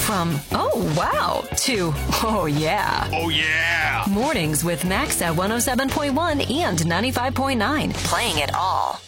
From, oh, wow, to, oh, yeah. Oh, yeah. Mornings with Max at 107.1 and 95.9. Playing it all.